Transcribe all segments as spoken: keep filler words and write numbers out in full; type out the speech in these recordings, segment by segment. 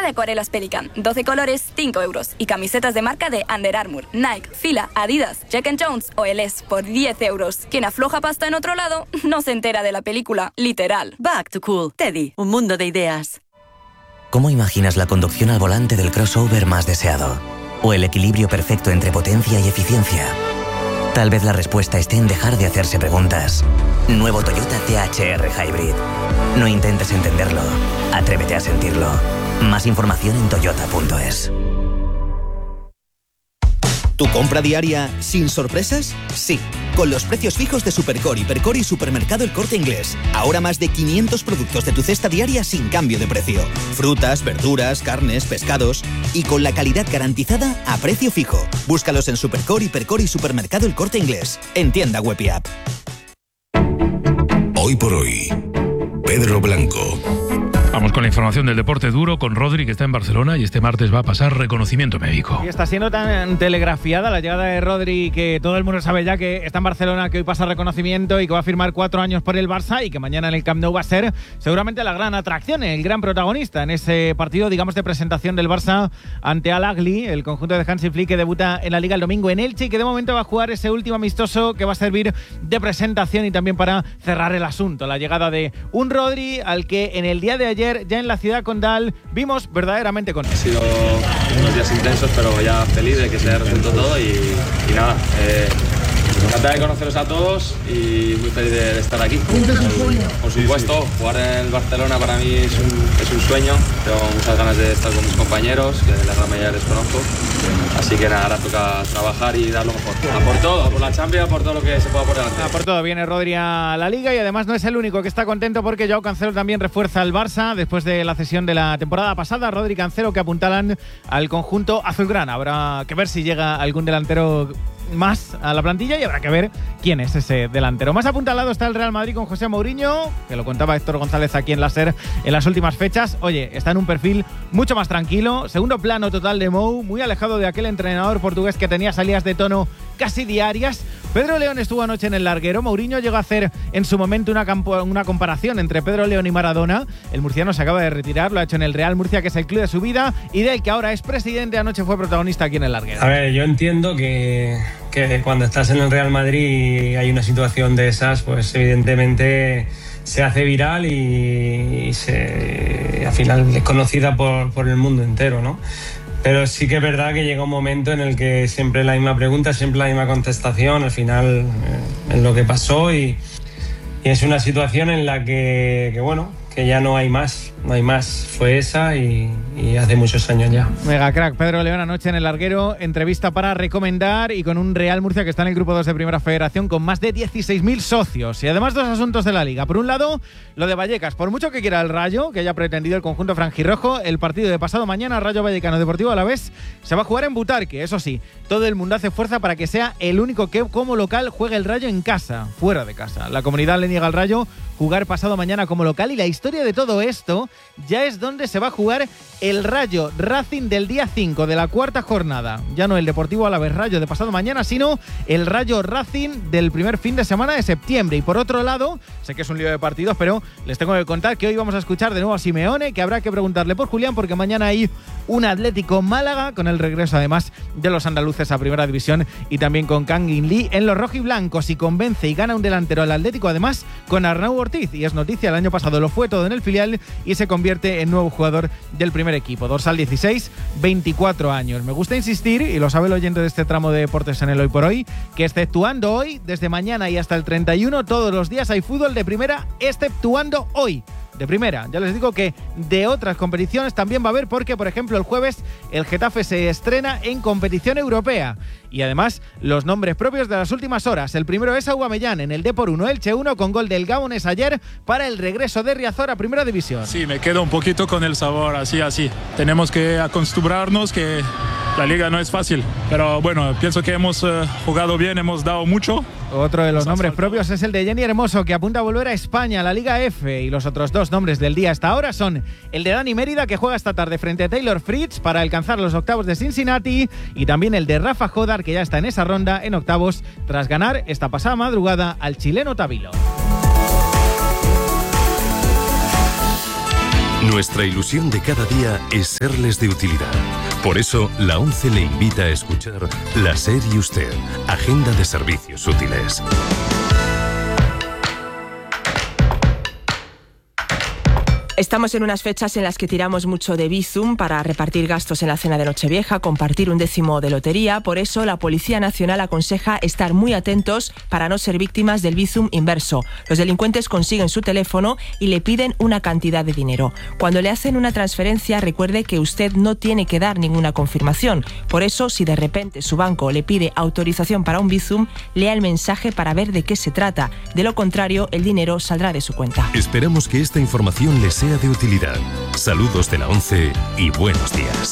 de acuarelas Pelican, doce colores, cinco euros. Y camisetas de marca de Under Armour, Nike, Fila, Adidas, Jack and Jones o El Es por diez euros. Quien afloja pasta en otro lado no se entera de la película, literal. Back to Cool. Teddy, un mundo de ideas. ¿Cómo imaginas la conducción al volante del crossover más deseado? ¿O el equilibrio perfecto entre potencia y eficiencia? Tal vez la respuesta esté en dejar de hacerse preguntas. Nuevo Toyota T H R Hybrid. No intentes entenderlo. Atrévete a sentirlo. Más información en toyota punto es. ¿Tu compra diaria sin sorpresas? Sí, con los precios fijos de Supercore, Hipercore y Supermercado El Corte Inglés. Ahora más de quinientos productos de tu cesta diaria sin cambio de precio. Frutas, verduras, carnes, pescados y con la calidad garantizada a precio fijo. Búscalos en Supercore, Hipercore y Supermercado El Corte Inglés. En tienda web y app. Hoy por hoy, Pedro Blanco. Vamos con la información del deporte duro con Rodri, que está en Barcelona y este martes va a pasar reconocimiento médico. Y está siendo tan telegrafiada la llegada de Rodri que todo el mundo sabe ya que está en Barcelona, que hoy pasa reconocimiento y que va a firmar cuatro años por el Barça y que mañana en el Camp Nou va a ser seguramente la gran atracción, el gran protagonista en ese partido, digamos, de presentación del Barça ante Al Ahly, el conjunto de Hansi Flick que debuta en la Liga el domingo en Elche y que de momento va a jugar ese último amistoso que va a servir de presentación y también para cerrar el asunto. La llegada de un Rodri al que en el día de ayer ya en la ciudad condal vimos verdaderamente con él. Ha sido unos días intensos, pero ya feliz de que se haya resuelto todo y, y nada, eh, encantada de conoceros a todos y muy feliz de, de estar aquí. Por, por supuesto, jugar en el Barcelona para mí es un, es un sueño, tengo muchas ganas de estar con mis compañeros, que la gran mayoría les conozco, así que nada, ahora toca trabajar y dar lo mejor. A por todo, a por la Champions, a por todo lo que se pueda por delante. A por todo, viene Rodri a la Liga y además no es el único que está contento porque Joao Cancelo también refuerza al Barça después de la cesión de la temporada pasada. Rodri y Cancelo que apuntalan al conjunto azulgrana. Habrá que ver si llega algún delantero más a la plantilla y habrá que ver quién es ese delantero. Más apuntalado está el Real Madrid con José Mourinho, que lo contaba Héctor González aquí en la SER en las últimas fechas. Oye, está en un perfil mucho más tranquilo, segundo plano total de Mou, muy alejado de aquel entrenador portugués que tenía salidas de tono casi diarias. Pedro León estuvo anoche en el larguero. Mourinho llegó a hacer en su momento una, campo, una comparación entre Pedro León y Maradona. El murciano se acaba de retirar, lo ha hecho en el Real Murcia, que es el club de su vida y del que ahora es presidente. Anoche fue protagonista aquí en el larguero. A ver, yo entiendo que, que cuando estás en el Real Madrid y hay una situación de esas, pues evidentemente se hace viral y, y se, al final es conocida por, por el mundo entero, ¿no? Pero sí que es verdad que llega un momento en el que siempre la misma pregunta, siempre la misma contestación, al final eh, es lo que pasó y, y es una situación en la que, que bueno, que ya no hay más, no hay más, fue esa y, y hace muchos años ya. Mega crack, Pedro León anoche en el larguero, entrevista para recomendar y con un Real Murcia que está en el grupo dos de Primera Federación con más de dieciséis mil socios y además dos asuntos de la Liga. Por un lado, lo de Vallecas, por mucho que quiera el Rayo, que haya pretendido el conjunto franjirrojo, el partido de pasado mañana, Rayo Vallecano Deportivo Alavés, se va a jugar en Butarque, eso sí, todo el mundo hace fuerza para que sea el único que como local juegue el Rayo en casa, fuera de casa. La comunidad le niega al Rayo jugar pasado mañana como local y la historia de todo esto ya es donde se va a jugar el Rayo Racing del día cinco de la cuarta jornada. Ya no el Deportivo Alavés Rayo de pasado mañana, sino el Rayo Racing del primer fin de semana de septiembre. Y por otro lado, sé que es un lío de partidos, pero les tengo que contar que hoy vamos a escuchar de nuevo a Simeone, que habrá que preguntarle por Julián, porque mañana hay un Atlético Málaga, con el regreso además de los andaluces a Primera División y también con Kangin Lee en los rojiblancos, y convence y gana un delantero al Atlético, además con Arnau Ortiz, y es noticia, el año pasado lo fue todo en el filial y se convierte en nuevo jugador del primer equipo. Dorsal dieciséis, veinticuatro años. Me gusta insistir, y lo sabe el oyente de este tramo de deportes en el Hoy por Hoy, que exceptuando hoy, desde mañana y hasta el treinta y uno, todos los días hay fútbol de primera, exceptuando hoy. De primera, ya les digo que de otras competiciones también va a haber, porque por ejemplo el jueves el Getafe se estrena en competición europea y además los nombres propios de las últimas horas. El primero es Aubameyang en el Depor uno, Elche uno, con gol del Gabones ayer para el regreso de Riazor a Primera División. Sí, me quedo un poquito con el sabor así, así. Tenemos que acostumbrarnos que la liga no es fácil, pero bueno, pienso que hemos uh, jugado bien, hemos dado mucho. Otro de los nombres propios es el de Jenny Hermoso, que apunta a volver a España, a la Liga F, y los otros dos nombres del día hasta ahora son el de Dani Mérida, que juega esta tarde frente a Taylor Fritz para alcanzar los octavos de Cincinnati, y también el de Rafa Jodar, que ya está en esa ronda en octavos tras ganar esta pasada madrugada al chileno Tavilo. Nuestra ilusión de cada día es serles de utilidad. Por eso, la ONCE le invita a escuchar La SER y Usted, Agenda de Servicios Útiles. Estamos en unas fechas en las que tiramos mucho de Bizum para repartir gastos en la cena de Nochevieja, compartir un décimo de lotería. Por eso, la Policía Nacional aconseja estar muy atentos para no ser víctimas del Bizum inverso. Los delincuentes consiguen su teléfono y le piden una cantidad de dinero. Cuando le hacen una transferencia, recuerde que usted no tiene que dar ninguna confirmación. Por eso, si de repente su banco le pide autorización para un Bizum, lea el mensaje para ver de qué se trata. De lo contrario, el dinero saldrá de su cuenta. Esperamos que esta información les sea de utilidad. Saludos de la ONCE y buenos días.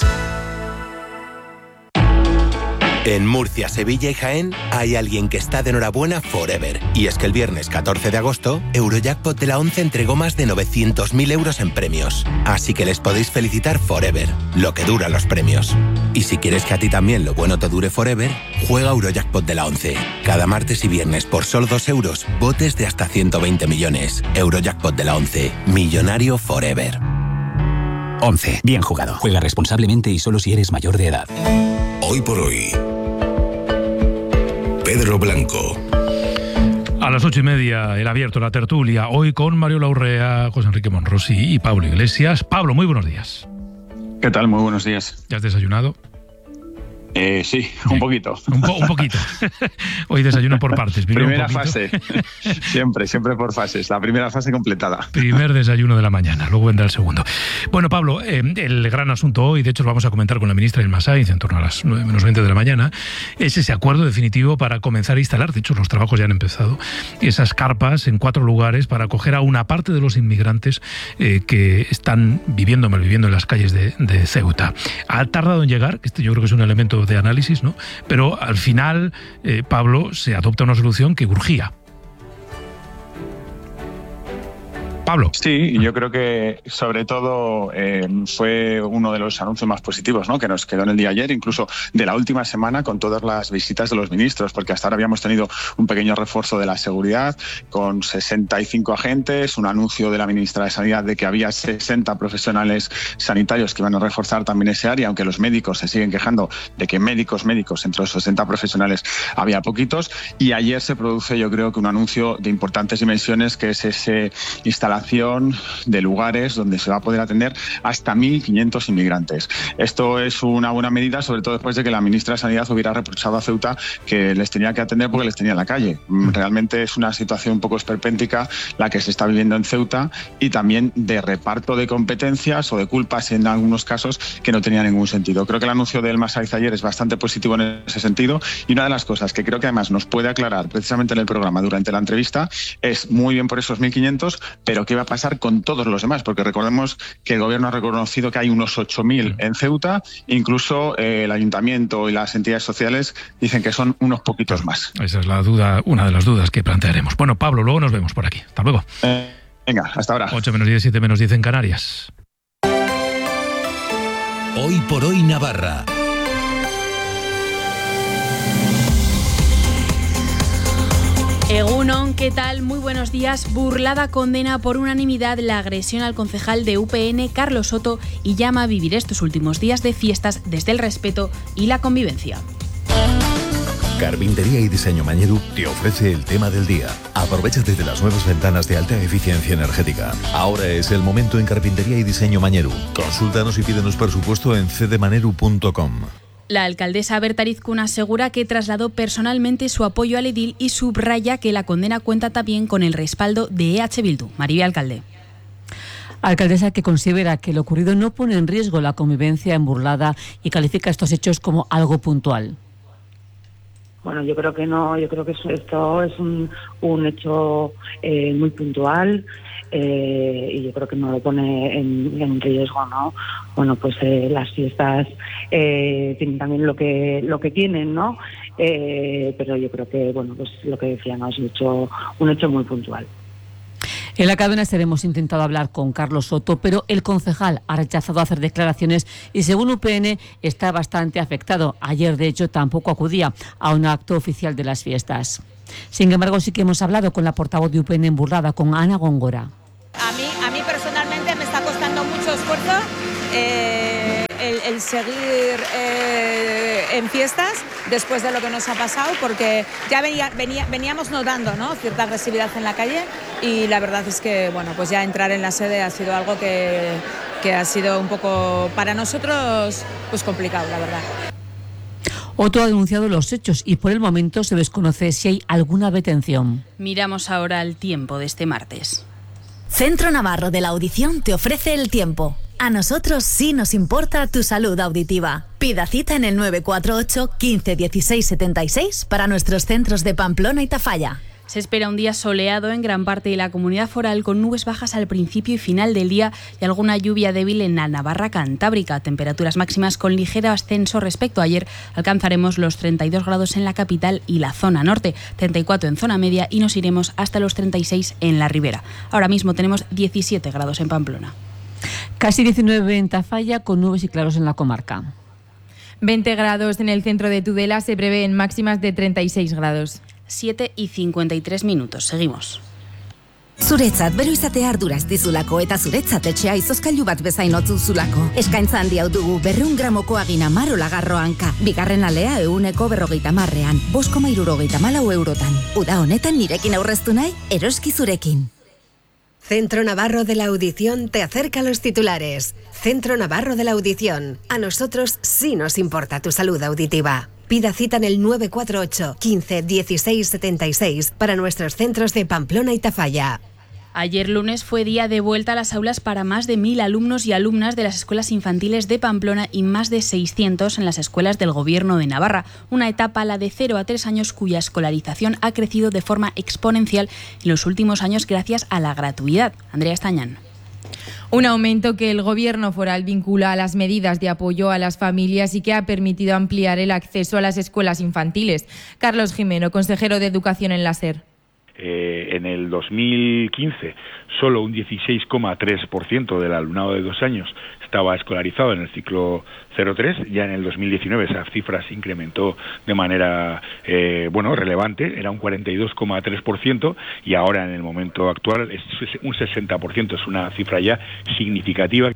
En Murcia, Sevilla y Jaén hay alguien que está de enhorabuena forever. Y es que el viernes catorce de agosto, Eurojackpot de la ONCE entregó más de novecientos mil euros en premios. Así que les podéis felicitar forever, lo que duran los premios. Y si quieres que a ti también lo bueno te dure forever, juega Eurojackpot de la ONCE. Cada martes y viernes por solo dos euros, botes de hasta ciento veinte millones. Eurojackpot de la ONCE, millonario forever. ONCE, bien jugado. Juega responsablemente y solo si eres mayor de edad. Hoy por hoy, Pedro Blanco. A las ocho y media, el abierto, la tertulia, hoy con Mario Laurrea, José Enrique Monrosi y Pablo Iglesias. Pablo, muy buenos días. ¿Qué tal? Muy buenos días. ¿Ya has desayunado? Eh, sí, un poquito. Un, po- un poquito. Hoy desayuno por partes. Primero Primera fase. Siempre, siempre por fases. La primera fase completada. Primer desayuno de la mañana, luego vendrá el segundo. Bueno, Pablo, eh, el gran asunto hoy, de hecho lo vamos a comentar con la ministra Inma Sáenz en torno a las nueve menos veinte de la mañana, es ese acuerdo definitivo para comenzar a instalar, de hecho los trabajos ya han empezado, esas carpas en cuatro lugares para acoger a una parte de los inmigrantes eh, que están viviendo, malviviendo en las calles de, de Ceuta. Ha tardado en llegar, este yo creo que es un elemento de análisis, ¿no? Pero al final, eh, Pablo, se adopta una solución que urgía. Pablo. Sí, yo creo que sobre todo eh, fue uno de los anuncios más positivos, ¿no?, que nos quedó en el día ayer, incluso de la última semana con todas las visitas de los ministros, porque hasta ahora habíamos tenido un pequeño refuerzo de la seguridad con sesenta y cinco agentes, un anuncio de la ministra de Sanidad de que había sesenta profesionales sanitarios que iban a reforzar también ese área, aunque los médicos se siguen quejando de que médicos, médicos, entre los sesenta profesionales había poquitos, y ayer se produce yo creo que un anuncio de importantes dimensiones, que es ese instalación de lugares donde se va a poder atender hasta mil quinientos inmigrantes. Esto es una buena medida, sobre todo después de que la ministra de Sanidad hubiera reprochado a Ceuta que les tenía que atender porque les tenía en la calle. Realmente es una situación un poco esperpéntica la que se está viviendo en Ceuta, y también de reparto de competencias o de culpas en algunos casos que no tenía ningún sentido. Creo que el anuncio de Inma Sáenz ayer es bastante positivo en ese sentido, y una de las cosas que creo que además nos puede aclarar precisamente en el programa durante la entrevista es muy bien por esos mil quinientos, pero qué va a pasar con todos los demás, porque recordemos que el gobierno ha reconocido que hay unos ocho mil en Ceuta, incluso eh, el ayuntamiento y las entidades sociales dicen que son unos poquitos más. Esa es la duda, una de las dudas que plantearemos. Bueno, Pablo, luego nos vemos por aquí. Hasta luego. Eh, venga, hasta ahora. ocho menos diez, siete menos diez en Canarias. Hoy por hoy Navarra. Egunon, ¿qué tal? Muy buenos días. Burlada condena por unanimidad la agresión al concejal de U P N, Carlos Soto, y llama a vivir estos últimos días de fiestas desde el respeto y la convivencia. Carpintería y Diseño Mañeru te ofrece el tema del día. Aprovéchate de las nuevas ventanas de alta eficiencia energética. Ahora es el momento en Carpintería y Diseño Mañeru. Consúltanos y pídenos presupuesto en c d maneru punto com. La alcaldesa Berta Arizcún asegura que trasladó personalmente su apoyo al edil y subraya que la condena cuenta también con el respaldo de E H Bildu. Maribel Alcalde. Alcaldesa que considera que lo ocurrido no pone en riesgo la convivencia en Burlada y califica estos hechos como algo puntual. Bueno, yo creo que no, yo creo que esto es un, un hecho eh, muy puntual. Eh, y yo creo que no lo pone en, en riesgo, ¿no? Bueno, pues eh, las fiestas eh, tienen también lo que lo que tienen, ¿no? Eh, pero yo creo que, bueno, pues lo que decía, ¿no? Es un hecho, un hecho muy puntual. En la cadena SER hemos intentado hablar con Carlos Soto, pero el concejal ha rechazado hacer declaraciones y, según U P N, está bastante afectado. Ayer, de hecho, tampoco acudía a un acto oficial de las fiestas. Sin embargo, sí que hemos hablado con la portavoz de U P N en Burlada, con Ana Góngora. A mí, a mí personalmente me está costando mucho el, el seguir eh, en fiestas después de lo que nos ha pasado, porque ya venía, venía, veníamos notando, ¿no?, cierta agresividad en la calle, y la verdad es que, bueno, pues ya entrar en la sede ha sido algo que, que ha sido un poco para nosotros pues complicado, la verdad. Otto ha denunciado los hechos y por el momento se desconoce si hay alguna detención. Miramos ahora el tiempo de este martes. Centro Navarro de la Audición te ofrece el tiempo. A nosotros sí nos importa tu salud auditiva. Pida cita en el nueve cuatro ocho, quince, dieciséis, setenta y seis para nuestros centros de Pamplona y Tafalla. Se espera un día soleado en gran parte de la comunidad foral, con nubes bajas al principio y final del día y alguna lluvia débil en la Navarra Cantábrica. Temperaturas máximas con ligero ascenso respecto a ayer. Alcanzaremos los treinta y dos grados en la capital y la zona norte, treinta y cuatro en zona media, y nos iremos hasta los treinta y seis en la ribera. Ahora mismo tenemos diecisiete grados en Pamplona. Casi diecinueve en Tafalla, con nubes y claros en la comarca. veinte grados en el centro de Tudela, se prevén máximas de treinta y seis grados. siete y cincuenta y tres minutos. Seguimos. Zuretzat bero izatea arduraz dizulako eta zuretzat etxea izozkailu bat bezain otzuzulako. Eskaintza handi hau dugu berreun gramoko agina maro lagarro hanka. Bigarren alea euneko berrogeita marrean. Bost koma hirurogeita malau eurotan. Uda honetan nirekin aurreztu nahi, eroski zurekin. Centro Navarro de la Audición te acerca a los titulares. Centro Navarro de la Audición. A nosotros sí nos importa tu salud auditiva. Pida cita en el nueve cuatro ocho, quince, dieciséis, setenta y seis para nuestros centros de Pamplona y Tafalla. Ayer lunes fue día de vuelta a las aulas para más de mil alumnos y alumnas de las escuelas infantiles de Pamplona y más de seiscientos en las escuelas del Gobierno de Navarra. Una etapa, la de cero a tres años, cuya escolarización ha crecido de forma exponencial en los últimos años gracias a la gratuidad. Andrea Estañán. Un aumento que el Gobierno foral vincula a las medidas de apoyo a las familias y que ha permitido ampliar el acceso a las escuelas infantiles. Carlos Jimeno, consejero de Educación en la SER. Eh, en el dos mil quince solo un dieciséis coma tres por ciento del alumnado de dos años estaba escolarizado en el ciclo cero tres. Ya en el dos mil diecinueve esa cifra se incrementó de manera eh, bueno relevante, era un cuarenta y dos coma tres por ciento, y ahora en el momento actual es un sesenta por ciento, es una cifra ya significativa.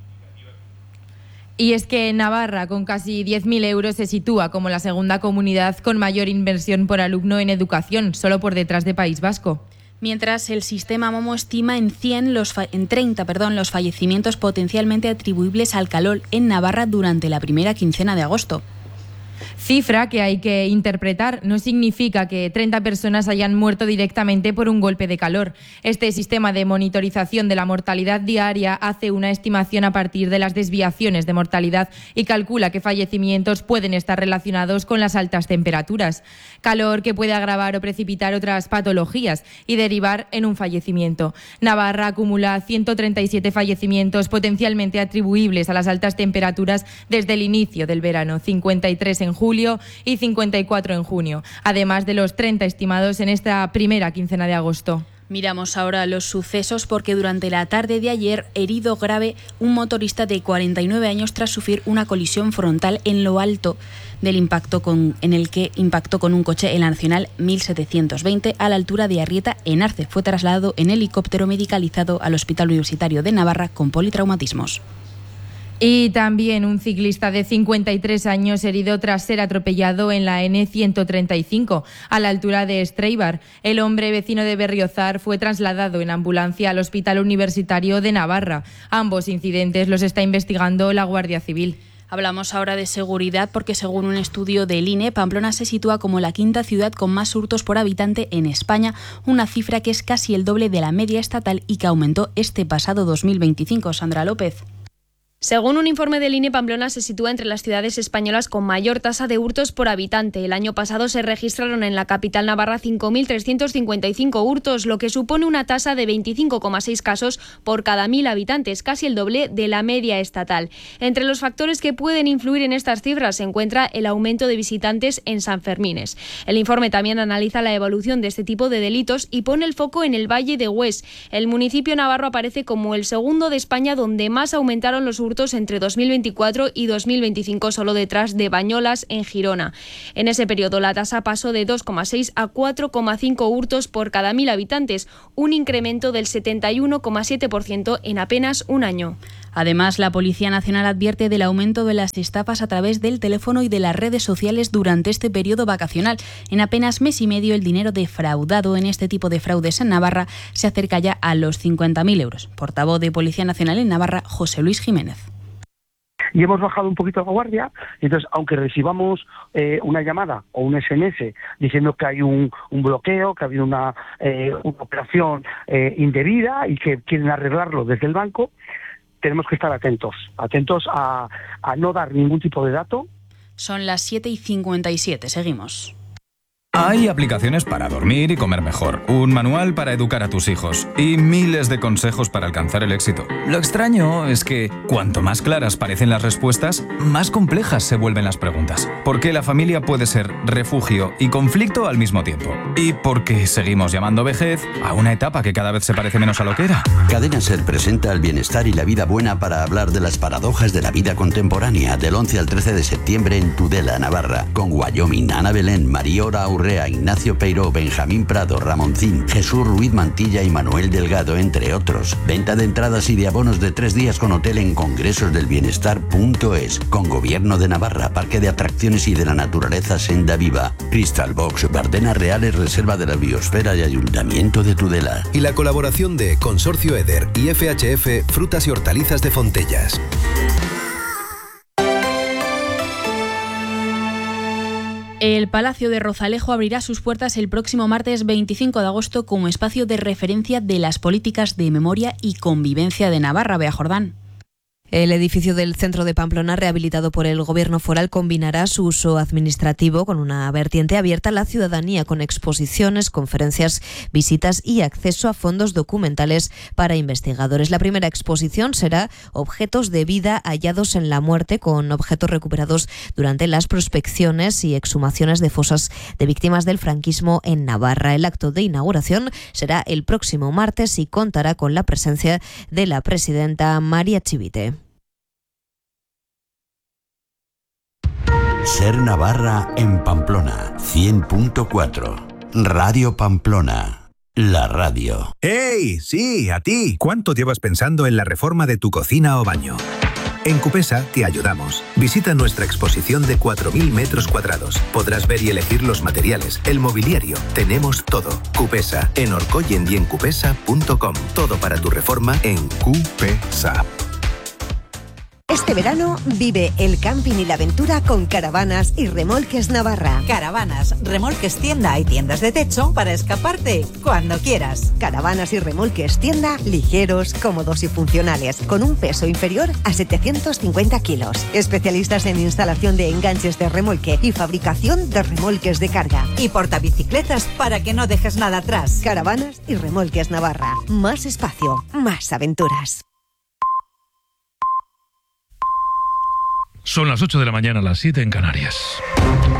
Y es que Navarra, con casi diez mil euros, se sitúa como la segunda comunidad con mayor inversión por alumno en educación, solo por detrás de País Vasco. Mientras el sistema Momo estima en, cien los fa- en treinta perdón, los fallecimientos potencialmente atribuibles al calor en Navarra durante la primera quincena de agosto. Cifra que hay que interpretar. No significa que treinta personas hayan muerto directamente por un golpe de calor. Este sistema de monitorización de la mortalidad diaria hace una estimación a partir de las desviaciones de mortalidad y calcula que fallecimientos pueden estar relacionados con las altas temperaturas. Calor que puede agravar o precipitar otras patologías y derivar en un fallecimiento. Navarra acumula ciento treinta y siete fallecimientos potencialmente atribuibles a las altas temperaturas desde el inicio del verano, cincuenta y tres en julio y cincuenta y cuatro en junio, además de los treinta estimados en esta primera quincena de agosto. Miramos ahora los sucesos, porque durante la tarde de ayer, herido grave un motorista de cuarenta y nueve años tras sufrir una colisión frontal en lo alto del impacto con, en el que impactó con un coche en la Nacional mil setecientos veinte a la altura de Arrieta, en Arce. Fue trasladado en helicóptero medicalizado al Hospital Universitario de Navarra con politraumatismos. Y también un ciclista de cincuenta y tres años herido tras ser atropellado en la ene ciento treinta y cinco, a la altura de Estreibar. El hombre, vecino de Berriozar, fue trasladado en ambulancia al Hospital Universitario de Navarra. Ambos incidentes los está investigando la Guardia Civil. Hablamos ahora de seguridad, porque según un estudio del I N E, Pamplona se sitúa como la quinta ciudad con más hurtos por habitante en España, una cifra que es casi el doble de la media estatal y que aumentó este pasado dos mil veinticinco. Sandra López. Según un informe del I N E, Pamplona se sitúa entre las ciudades españolas con mayor tasa de hurtos por habitante. El año pasado se registraron en la capital navarra cinco mil trescientos cincuenta y cinco hurtos, lo que supone una tasa de veinticinco coma seis casos por cada mil habitantes, casi el doble de la media estatal. Entre los factores que pueden influir en estas cifras se encuentra el aumento de visitantes en Sanfermines. El informe también analiza la evolución de este tipo de delitos y pone el foco en el Valle de Hues. El municipio navarro aparece como el segundo de España donde más aumentaron los hurtos hurtos entre dos mil veinticuatro y dos mil veinticinco, solo detrás de Bañolas, en Girona. En ese periodo la tasa pasó de dos coma seis a cuatro coma cinco hurtos por cada mil habitantes, un incremento del setenta y uno coma siete por ciento en apenas un año. Además, la Policía Nacional advierte del aumento de las estafas a través del teléfono y de las redes sociales durante este periodo vacacional. En apenas mes y medio, el dinero defraudado en este tipo de fraudes en Navarra se acerca ya a los cincuenta mil euros. Portavoz de Policía Nacional en Navarra, José Luis Jiménez. Y hemos bajado un poquito la guardia, entonces aunque recibamos eh, una llamada o un ese eme ese diciendo que hay un, un bloqueo, que ha habido una, eh, una operación eh, indebida y que quieren arreglarlo desde el banco, tenemos que estar atentos, atentos a, a no dar ningún tipo de dato. Son las siete y cincuenta y siete, seguimos. Hay aplicaciones para dormir y comer mejor, un manual para educar a tus hijos y miles de consejos para alcanzar el éxito. Lo extraño es que cuanto más claras parecen las respuestas, más complejas se vuelven las preguntas. ¿Por qué la familia puede ser refugio y conflicto al mismo tiempo? ¿Y por qué seguimos llamando vejez a una etapa que cada vez se parece menos a lo que era? Cadena Ser presenta el bienestar y la vida buena para hablar de las paradojas de la vida contemporánea del once al trece de septiembre en Tudela, Navarra, con Wyoming, Ana Belén, Mariora Urrea, Ignacio Peiró, Benjamín Prado, Ramoncín, Jesús Ruiz Mantilla y Manuel Delgado, entre otros. Venta de entradas y de abonos de tres días con hotel en congresosdelbienestar punto es, con Gobierno de Navarra, Parque de Atracciones y de la Naturaleza Senda Viva, Crystal Box, Bardenas Reales, Reserva de la Biosfera y Ayuntamiento de Tudela. Y la colaboración de Consorcio Eder y F H F Frutas y Hortalizas de Fontellas. El Palacio de Rozalejo abrirá sus puertas el próximo martes veinticinco de agosto como espacio de referencia de las políticas de memoria y convivencia de Navarra. Bea Jordán. El edificio del centro de Pamplona, rehabilitado por el Gobierno foral, combinará su uso administrativo con una vertiente abierta a la ciudadanía, con exposiciones, conferencias, visitas y acceso a fondos documentales para investigadores. La primera exposición será Objetos de vida hallados en la muerte, con objetos recuperados durante las prospecciones y exhumaciones de fosas de víctimas del franquismo en Navarra. El acto de inauguración será el próximo martes y contará con la presencia de la presidenta María Chivite. Ser Navarra en Pamplona, cien punto cuatro. Radio Pamplona, la radio. ¡Hey! Sí, a ti. ¿Cuánto llevas pensando en la reforma de tu cocina o baño? En Cupesa te ayudamos. Visita nuestra exposición de cuatro mil metros cuadrados. Podrás ver y elegir los materiales, el mobiliario. Tenemos todo. Cupesa, en Orcoyen y en cupesa punto com. Todo para tu reforma en Cupesa. Este verano vive el camping y la aventura con Caravanas y Remolques Navarra. Caravanas, remolques tienda y tiendas de techo para escaparte cuando quieras. Caravanas y Remolques tienda, ligeros, cómodos y funcionales, con un peso inferior a setecientos cincuenta kilos. Especialistas en instalación de enganches de remolque y fabricación de remolques de carga. Y portabicicletas para que no dejes nada atrás. Caravanas y Remolques Navarra. Más espacio, más aventuras. Son las ocho de la mañana, las siete en Canarias.